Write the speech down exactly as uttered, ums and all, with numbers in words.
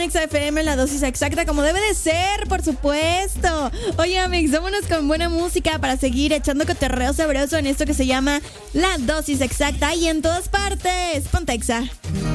Exa F M, la dosis exacta, como debe de ser, por supuesto. Oye, amigos, vámonos con buena música para seguir echando cotorreo sabroso en esto que se llama la dosis exacta y en todas partes. Ponte Exa.